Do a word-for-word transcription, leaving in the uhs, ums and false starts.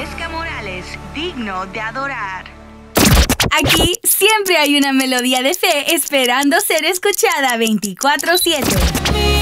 Valesca Morales, digno de adorar. Aquí siempre hay una melodía de fe esperando ser escuchada veinticuatro siete.